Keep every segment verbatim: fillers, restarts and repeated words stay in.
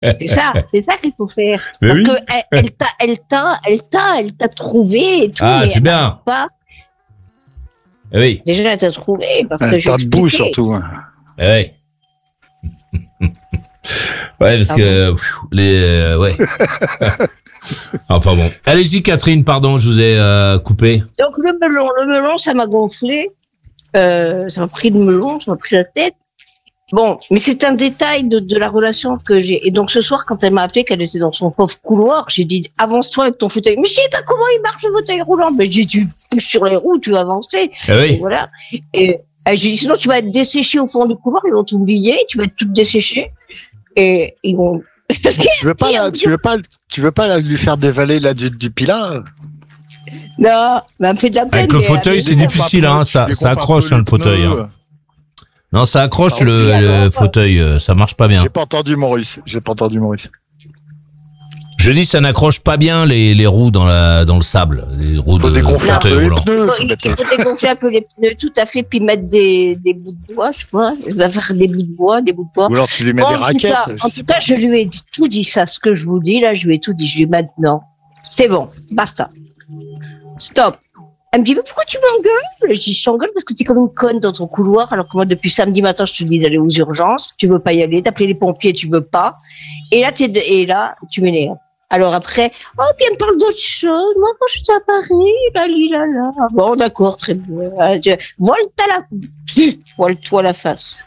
C'est ça, c'est ça qu'il faut faire. Mais Parce oui. que elle, elle t'a, elle t'a, elle t'a, elle t'a trouvé et tout. Ah, mais c'est elle bien. n'arrive Pas. Eh oui. Déjà, elle t'a trouvé parce que Elle j'ai t'a debout expliqué. surtout. Eh oui. Ouais, parce Ah que pff, les euh, ouais. Enfin bon. Allez-y, Catherine. Pardon, je vous ai euh, coupé. Donc le melon, le melon, ça m'a gonflé. Euh, ça m'a pris le melon, ça m'a pris la tête. Bon, mais c'est un détail de, de la relation que j'ai. Et donc ce soir, quand elle m'a appelé, qu'elle était dans son pauvre couloir, j'ai dit avance-toi avec ton fauteuil. Mais je sais pas comment il marche le fauteuil roulant. Mais j'ai dit tu pousses sur les roues, tu vas avancer. Eh Et oui. voilà. Et euh, j'ai dit sinon tu vas être desséché au fond du couloir, ils vont t'oublier, tu vas être toute desséchée. Et ils vont. Parce que Tu veux pas, la- tu veux pas, tu veux pas la- lui faire dévaler la du, du pilat? non, mais elle me fait de la peine. Avec le mais, fauteuil, euh, c'est difficile, hein. Ça, ça accroche hein, le fauteuil. Hein. Non, ça accroche Ah, le, oui, le alors, fauteuil. euh, Ça marche pas bien. J'ai pas entendu Maurice. J'ai pas entendu Maurice. Je dis, ça n'accroche pas bien les, les roues dans la dans le sable, les roues Faut de dégonfler un fauteuil peu les roulant. pneus. Il faut faut, mettre- il faut dégonfler un peu les pneus, tout à fait, puis mettre des, des bouts de bois, je crois. Il va faire des bouts de bois, des bouts de bois. Ou alors tu lui mets Bon, des en tout raquettes. cas, je en sais tout cas, je lui ai dit- tout dit ça, ce que je vous dis, là, je lui ai tout dit. Je lui ai dit maintenant, c'est bon, basta. Stop. Elle me dit, mais pourquoi tu m'engueules? Je dis, je t'engueule parce que t'es comme une conne dans ton couloir, alors que moi, depuis samedi matin, je te dis d'aller aux urgences, tu veux pas y aller, d'appeler les pompiers, tu veux pas. Et là, t'es, de- et là, tu m'énerves. Alors après, oh, puis elle me parle d'autre chose. Moi, quand j'étais à Paris, là, là, là, là. Bon, d'accord, très bien. Euh, je- Voile-toi la, voile-toi la face.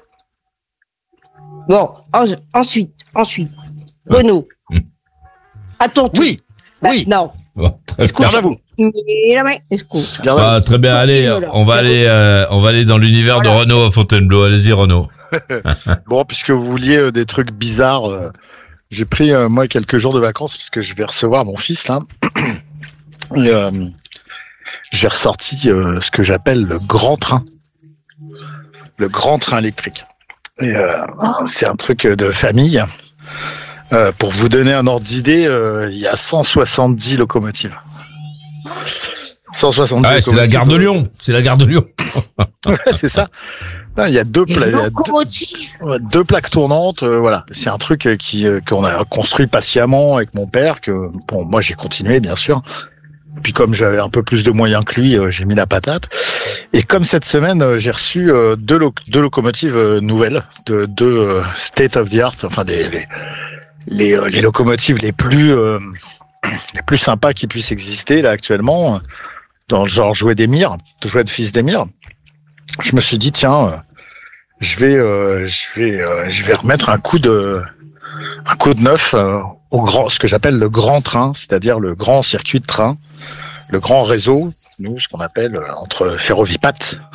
Bon, en- ensuite, ensuite, Renaud. Hum. À ton tour. Oui, oui. Non. Bon, très Écoute, bien. Garde à vous. mais la main, écoute. Garde à Ah, vous. très bien. Allez, Continue, là. on va aller, euh, on va aller dans l'univers de Voilà. Renaud à Fontainebleau. Allez-y, Renaud. Bon, puisque vous vouliez euh, des trucs bizarres, euh, j'ai pris euh, moi quelques jours de vacances parce que je vais recevoir mon fils là. Et, euh, j'ai ressorti euh, ce que j'appelle le grand train, le grand train électrique. Et euh, c'est un truc de famille. Euh, pour vous donner un ordre d'idée, euh, il y a cent soixante-dix locomotives. cent soixante-dix Ah, ouais, c'est la locomotives. gare de Lyon. C'est la gare de Lyon. Ouais, c'est ça. Non, il y a deux, Les pla- il y a deux, locomotives. ouais, deux plaques tournantes. euh, voilà, c'est un truc euh, qui euh, qu'on a construit patiemment avec mon père. Que bon, moi j'ai continué bien sûr. Puis comme j'avais un peu plus de moyens que lui, euh, j'ai mis la patate. Et comme cette semaine, euh, j'ai reçu euh, deux, lo- deux locomotives euh, nouvelles, de deux euh, state of the art, enfin des les les, euh, les locomotives les plus euh, les plus sympas qui puissent exister là actuellement, euh, dans le genre jouet d'émir, de jouet de fils d'émir. Je me suis dit tiens, euh, je vais euh, je vais euh, je vais remettre un coup de un coup de neuf euh, au grand, ce que j'appelle le grand train, c'est-à-dire le grand circuit de train, le grand réseau, nous ce qu'on appelle euh, entre Ferrovipat.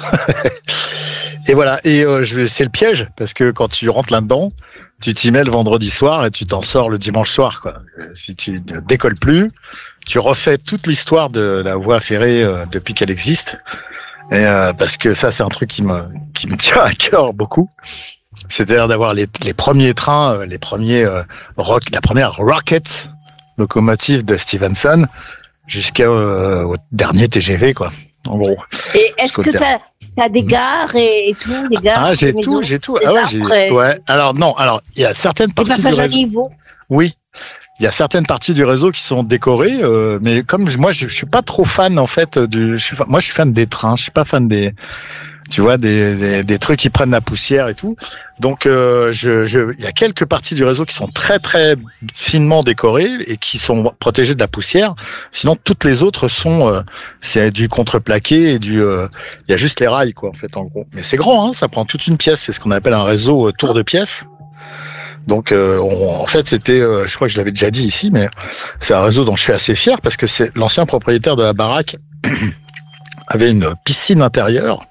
Et voilà, et euh, je vais, c'est le piège parce que quand tu rentres là-dedans, tu t'y mets le vendredi soir et tu t'en sors le dimanche soir, quoi. Si tu ne décolles plus, tu refais toute l'histoire de la voie ferrée euh, depuis qu'elle existe. Et euh, parce que ça, c'est un truc qui me qui me tient à cœur beaucoup. C'est-à-dire d'avoir les, les premiers trains, euh, les premiers euh, rock, la première rocket locomotive de Stevenson jusqu'au euh, dernier T G V, quoi. En gros. Et est-ce Faut que le dire. t'as as des gares et, et tout, des gares, Ah, j'ai des tout, maisons, j'ai tout. des Ah ouais, arbres j'ai. et- Ouais. Alors non, alors il y a certaines des parties du passages à réseau. niveau. Oui, il y a certaines parties du réseau qui sont décorées, euh, mais comme je- moi je, je suis pas trop fan en fait du. Je suis, fa- moi je suis fan des trains, je suis pas fan des. Tu vois, des, des, des trucs qui prennent la poussière et tout. Donc, euh, je, je, il y a quelques parties du réseau qui sont très très finement décorées et qui sont protégées de la poussière. Sinon, toutes les autres sont, euh, c'est du contreplaqué et du. euh, Il y a juste les rails, quoi, en fait, en gros. Mais c'est grand, hein, ça prend toute une pièce. C'est ce qu'on appelle un réseau euh, tour de pièce. Donc, euh, on- en fait, c'était, euh, je crois que je l'avais déjà dit ici, mais c'est un réseau dont je suis assez fier parce que c'est l'ancien propriétaire de la baraque avait une piscine intérieure.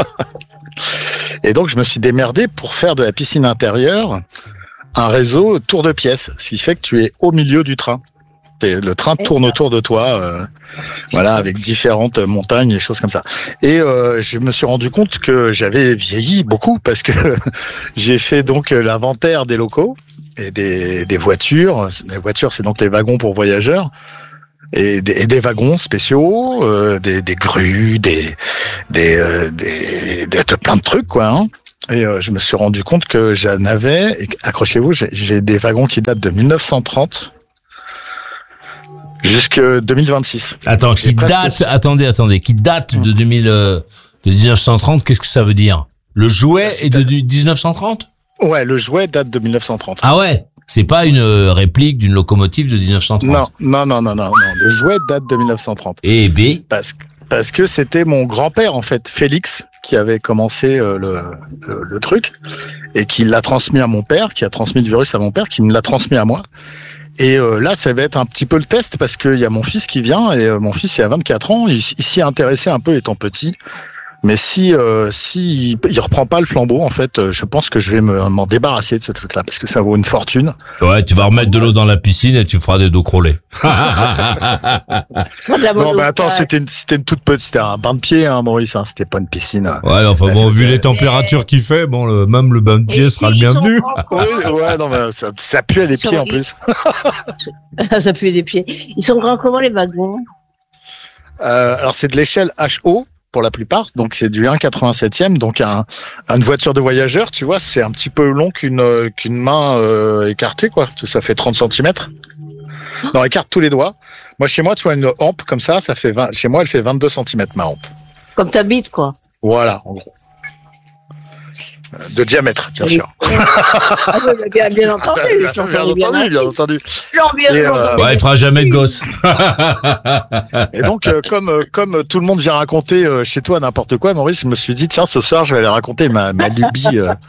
Et donc, je me suis démerdé pour faire de la piscine intérieure un réseau tour de pièce, ce qui fait que tu es au milieu du train. Et le train tourne autour de toi, euh, voilà, avec différentes montagnes et choses comme ça. Et euh, je me suis rendu compte que j'avais vieilli beaucoup parce que j'ai fait donc l'inventaire des locaux et des, des voitures. Les voitures, c'est donc les wagons pour voyageurs. Et des, et des wagons spéciaux, euh, des, des grues, des, des, euh, des, des, de plein de trucs, quoi. Hein. Et euh, je me suis rendu compte que j'en avais, et accrochez-vous, j'ai, j'ai des wagons qui datent de mille neuf cent trente jusqu'à deux mille vingt-six. Attends, Donc, qui presque... date, attendez, attendez, qui date de deux mille, euh, de dix-neuf cent trente, qu'est-ce que ça veut dire? Le jouet est de dix-neuf cent trente? Ouais, le jouet date de mille neuf cent trente. Ah ouais? C'est pas une réplique d'une locomotive de dix-neuf cent trente? Non, non, non, non, non, non. Le jouet date de mille neuf cent trente. Et B? Parce que Parce que c'était mon grand-père, en fait, Félix, qui avait commencé euh, le, le, le truc, et qui l'a transmis à mon père, qui a transmis le virus à mon père, qui me l'a transmis à moi. Et euh, là, ça va être un petit peu le test, parce qu'il y a mon fils qui vient, et euh, mon fils, il a vingt-quatre ans, il, il s'y est intéressé un peu étant petit. Mais si euh, si il, il reprend pas le flambeau, en fait, euh, je pense que je vais me, m'en débarrasser de ce truc-là, parce que ça vaut une fortune. Ouais, tu vas remettre de l'eau dans la piscine et tu feras des dos crawlés. Non, mais attends, c'était une, c'était une toute petite, c'était un bain de pied, hein, Maurice, hein, c'était pas une piscine. Ouais, enfin bon, vu les températures qu'il fait, bon, le, même le bain de pied sera le bienvenu. Oui, ouais, non, mais ça, ça pue les pieds en plus. Ça pue des pieds. Ils sont grands comment les wagons? Euh, alors c'est de l'échelle H O. Pour la plupart, donc c'est du un virgule quatre-vingt-septième, donc un, une voiture de voyageur, tu vois, c'est un petit peu long qu'une qu'une main euh, écartée, quoi. Ça fait trente centimètres. Non, écarte tous les doigts. Moi, chez moi, tu vois, une hampe comme ça, ça fait vingt. Chez moi, elle fait vingt-deux centimètres, ma hampe. Comme ta bite, quoi. Voilà, en gros. De diamètre, bien Oui. sûr. Ah oui, bien, bien entendu. bien, j'en bien fais bien entendu, bien entendu. J'en bien Et, euh, entendu. Ouais, il fera jamais de gosse. Et donc, euh, comme euh, comme tout le monde vient raconter euh, chez toi n'importe quoi, Maurice, je me suis dit tiens, ce soir, je vais aller raconter ma ma lubie, euh,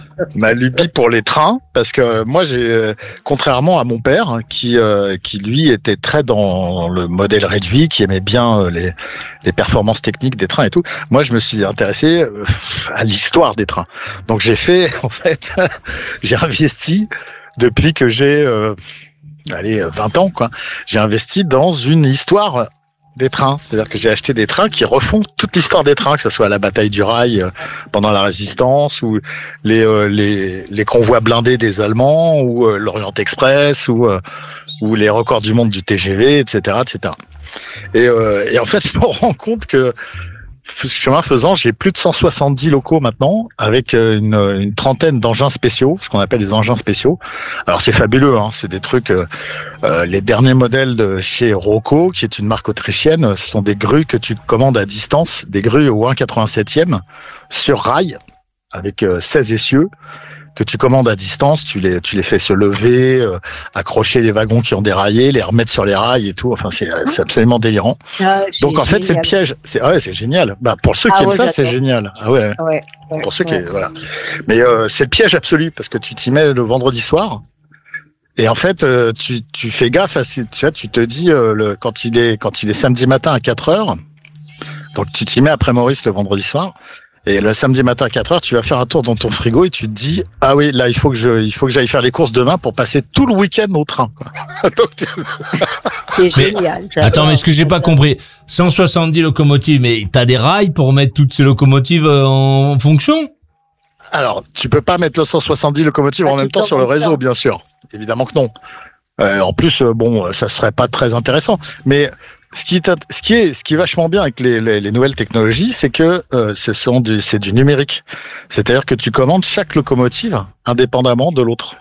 ma lubie pour les trains, parce que euh, moi, j'ai euh, contrairement à mon père, hein, qui euh, qui lui était très dans le modèle réduit, qui aimait bien euh, les les performances techniques des trains et tout. Moi, je me suis intéressé euh, à l'histoire des trains. Donc, j'ai fait en fait, j'ai investi depuis que j'ai euh, allez vingt ans, quoi. J'ai investi dans une histoire des trains, c'est-à-dire que j'ai acheté des trains qui refont toute l'histoire des trains, que ce soit la bataille du rail euh, pendant la Résistance, ou les euh, les les convois blindés des Allemands, ou euh, l'Orient Express, ou euh, ou les records du monde du T G V, et cetera, et cetera. Et, euh, et en fait, je me rends compte que chemin faisant, j'ai plus de cent soixante-dix locaux maintenant, avec une, une trentaine d'engins spéciaux, ce qu'on appelle les engins spéciaux. Alors c'est fabuleux, hein, c'est des trucs. Euh, euh, les derniers modèles de chez Rocco, qui est une marque autrichienne, ce sont des grues que tu commandes à distance, des grues au un virgule quatre-vingt-septième sur rail, avec euh, seize essieux, que tu commandes à distance, tu les tu les fais se lever, euh, accrocher les wagons qui ont déraillé, les remettre sur les rails et tout. Enfin, c'est c'est absolument délirant. Ah, Donc en fait, c'est le piège. C'est ah ouais, c'est génial. Bah pour ceux qui Ah aiment ouais, ça, c'est d'accord. génial. Ah ouais. Ouais, ouais, Pour ceux ouais. qui voilà. Mais euh, c'est le piège absolu parce que tu t'y mets le vendredi soir. Et en fait, euh, tu tu fais gaffe à tu vois, tu te dis euh, le quand il est quand il est samedi matin à quatre heures. Donc tu t'y mets après Maurice le vendredi soir. Et le samedi matin à quatre heures, tu vas faire un tour dans ton frigo et tu te dis ah oui, là il faut que je il faut que j'aille faire les courses demain pour passer tout le week-end au train, quoi. Donc, C'est Mais- génial. j'adore. Attends, mais ce que j'ai pas compris, cent soixante-dix locomotives, mais t'as des rails pour mettre toutes ces locomotives euh, en fonction? alors, tu peux pas mettre le cent soixante-dix locomotives Ah, en tout même temps en sur le même réseau, temps. bien sûr. Évidemment que non. Euh, en plus, euh, bon, ça serait pas très intéressant. Mais ce qui est, int- ce qui est, ce qui est vachement bien avec les, les, les nouvelles technologies, c'est que euh, ce sont du, c'est du numérique. C'est-à-dire que tu commandes chaque locomotive indépendamment de l'autre.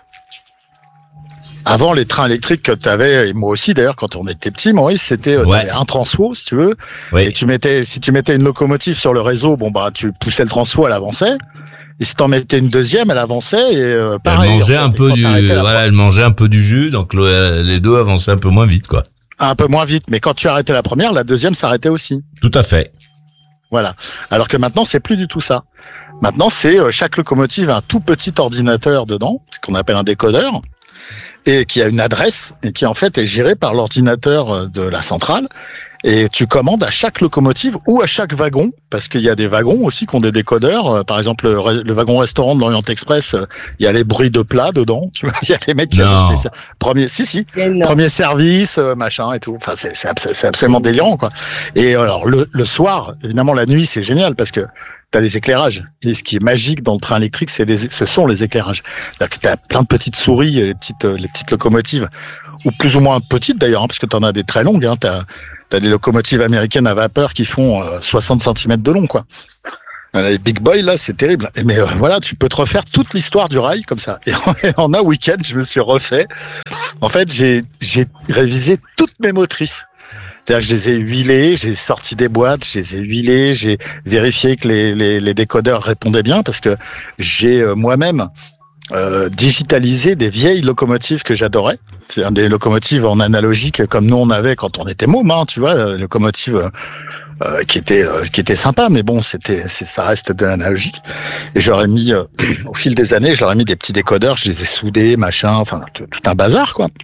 Avant, les trains électriques que tu avais, et moi aussi d'ailleurs, quand on était petit, Maurice, c'était euh, Ouais. t'avais un transfo, si tu veux, Oui. et tu mettais, si tu mettais une locomotive sur le réseau, bon bah tu poussais le transfo, elle avançait. Et si t'en mettais une deuxième, elle avançait et euh, Elle pareil. mangeait en fait. un Et peu quand du, t'arrêtais la voilà, elle mangeait un peu du jus, donc le- les deux avançaient un peu moins vite, quoi. un peu moins vite, mais quand tu arrêtais la première, la deuxième s'arrêtait aussi. Tout à fait. Voilà. Alors que maintenant, c'est plus du tout ça. Maintenant, c'est euh, chaque locomotive a un tout petit ordinateur dedans, ce qu'on appelle un décodeur, et qui a une adresse et qui en fait est géré par l'ordinateur euh, de la centrale. Et tu commandes à chaque locomotive ou à chaque wagon, parce qu'il y a des wagons aussi qui ont des décodeurs. Euh, Par exemple, le, re- le wagon restaurant de l'Orient Express, euh, il y a les bruits de plats dedans. Tu vois, il y a des mecs qui Non. annoncent les premier, si si, Énorme. premier service, euh, machin et tout. Enfin, c'est c'est abs- c'est absolument délirant, quoi. Et alors le, le soir, évidemment, la nuit, c'est génial parce que t'as les éclairages. Et ce qui est magique dans le train électrique, c'est les, ce sont les éclairages. C'est-à-dire que t'as plein de petites souris, les petites, euh, les petites locomotives, ou plus ou moins petites d'ailleurs, hein, parce que t'en as des très longues. Hein, t'as, t'as des locomotives américaines à vapeur qui font euh, soixante centimètres de long, quoi. Les big boys, là, c'est terrible. Mais euh, voilà, tu peux te refaire toute l'histoire du rail comme ça. Et en, et en un week-end, je me suis refait. En fait, j'ai, j'ai révisé toutes mes motrices. C'est-à-dire que je les ai huilées, j'ai sorti des boîtes, je les ai huilées, j'ai vérifié que les, les, les décodeurs répondaient bien parce que j'ai euh, moi-même euh, digitalisé des vieilles locomotives que j'adorais. C'est des locomotives en analogique comme nous on avait quand on était môme, hein, tu vois, euh, locomotives euh, euh, qui étaient euh, qui étaient sympas, mais bon, c'était c'est, ça reste de l'analogique. Et j'aurais mis euh, au fil des années, j'aurais mis des petits décodeurs, je les ai soudés, machin, enfin tout, tout un bazar quoi.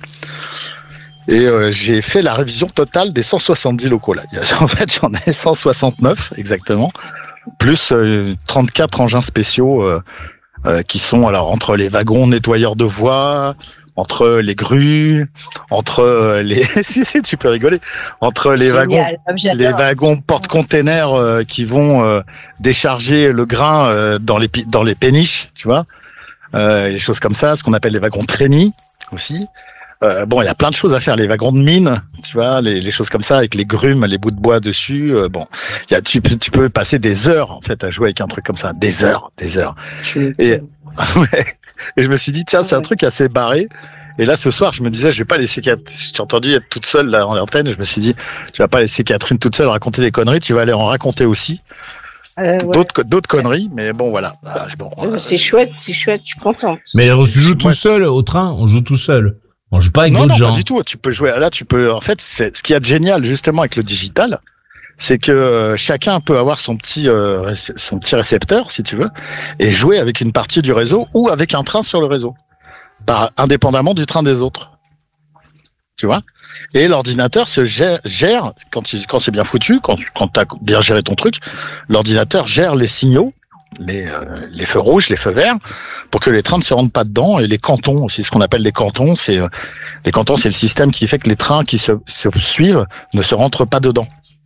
Et euh, j'ai fait la révision totale des cent soixante-dix locaux là. En fait, j'en ai cent soixante-neuf exactement, plus euh, trente-quatre engins spéciaux euh, euh, qui sont alors entre les wagons nettoyeurs de voies, entre les grues, entre euh, les si si tu peux rigoler, entre les Génial, wagons les wagons porte-containers euh, qui vont euh, décharger le grain euh, dans les dans les péniches, tu vois, euh, les choses comme ça, ce qu'on appelle les wagons traînis aussi. Euh, bon, il y a plein de choses à faire, les wagons de mine, tu vois, les, les choses comme ça, avec les grumes, les bouts de bois dessus. Euh, bon, il y a, tu, tu peux passer des heures en fait à jouer avec un truc comme ça, des heures, des heures. Et, ouais, et je me suis dit tiens, c'est un truc assez barré. Et là, ce soir, je me disais, je vais pas laisser Catherine. J'ai entendu être toute seule là en antenne. Je me suis dit, tu vas pas laisser Catherine toute seule raconter des conneries. Tu vas aller en raconter aussi. Euh, ouais. D'autres, d'autres conneries, mais bon, voilà. Ah, bon, euh, c'est chouette, c'est chouette. Je suis contente. Mais on joue tout seul au train. On joue tout seul. On joue pas avec non, d'autres non, gens. Non, pas du tout. Tu peux jouer. Là, tu peux. En fait, c'est ce qu'il y a de génial justement avec le digital, c'est que euh, chacun peut avoir son petit euh, son petit récepteur, si tu veux, et jouer avec une partie du réseau ou avec un train sur le réseau, par indépendamment du train des autres. Tu vois. Et l'ordinateur se gère, gère quand il, quand c'est bien foutu, quand quand t'as bien géré ton truc, l'ordinateur gère les signaux. Les, euh, les feux rouges, les feux verts, pour que les trains ne se rendent pas dedans, et les cantons aussi, ce qu'on appelle les cantons, c'est euh, les cantons, c'est le système qui fait que les trains qui se, se suivent ne se rentrent pas dedans.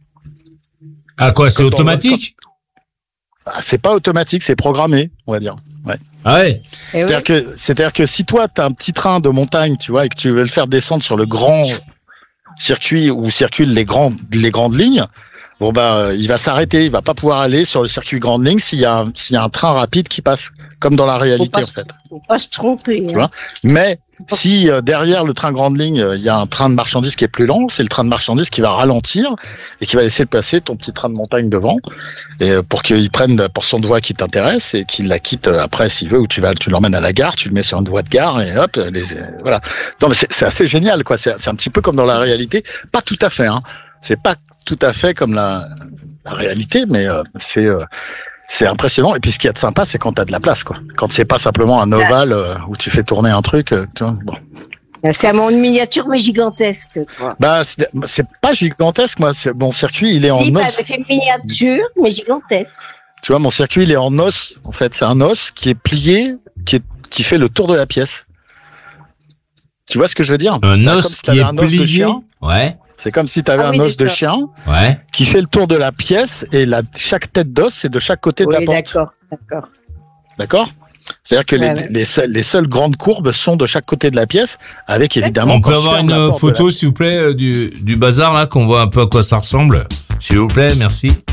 Ah quoi, c'est Comme automatique le... ah, c'est pas automatique, c'est programmé, on va dire. Ouais. Ah ouais. C'est-à-dire oui. que, c'est-à-dire que si toi t'as un petit train de montagne, tu vois, et que tu veux le faire descendre sur le grand circuit où circulent les grandes les grandes lignes. Bon bah il va s'arrêter, il va pas pouvoir aller sur le circuit grande ligne s'il y a un, s'il y a un train rapide qui passe, comme dans la réalité en fait. Faut pas se tromper. Tu vois. Mais si euh, derrière le train grande ligne il euh, y a un train de marchandises qui est plus lent, c'est le train de marchandises qui va ralentir et qui va laisser passer ton petit train de montagne devant, et euh, pour qu'il prenne la portion de voie qui t'intéresse et qu'il la quitte euh, après s'il veut, ou tu vas tu l'emmènes à la gare, tu le mets sur une voie de gare et hop les euh, voilà. Non mais c'est, c'est assez génial quoi. C'est, c'est un petit peu comme dans la réalité, pas tout à fait. Hein. C'est pas tout à fait comme la, la réalité, mais euh, c'est euh, c'est impressionnant. Et puis ce qu'il y a de sympa, c'est quand t'as de la place, quoi. Quand c'est pas simplement un ovale euh, où tu fais tourner un truc, euh, tu vois. Bon. C'est à mon miniature mais gigantesque. Quoi. Bah c'est, c'est pas gigantesque, moi. C'est, mon circuit, il est si, en bah, os. C'est une miniature mais gigantesque. Tu vois, mon circuit, il est en os. En fait, c'est un os qui est plié, qui est qui fait le tour de la pièce. Tu vois ce que je veux dire? Un c'est os si qui est un plié. Os de chien. Ouais. C'est comme si tu avais ah, oui, un os de chien ouais. qui fait le tour de la pièce, et la, chaque tête d'os, c'est de chaque côté oui, de la porte. D'accord, d'accord. D'accord. C'est-à-dire que ouais, les, ouais. les, seules, les seules grandes courbes sont de chaque côté de la pièce, avec évidemment... On peut avoir une photo, la... s'il vous plaît, du, du bazar, là, qu'on voit un peu à quoi ça ressemble. S'il vous plaît, merci.